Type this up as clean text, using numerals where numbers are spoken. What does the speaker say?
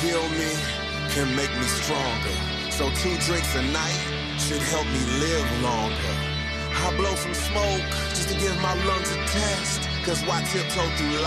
kill me can make me stronger. So 2 drinks a night should help me live longer. I blow some smoke just to give my lungs a test. Cause why tiptoe through life